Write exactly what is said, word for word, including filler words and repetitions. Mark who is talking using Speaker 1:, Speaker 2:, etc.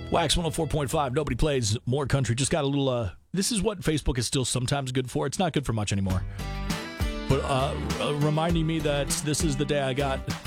Speaker 1: Wax one oh four point five, nobody plays more country. Just got a little, uh, this is what Facebook is still sometimes good for. It's not good for much anymore. But uh, uh, reminding me that this is the day I got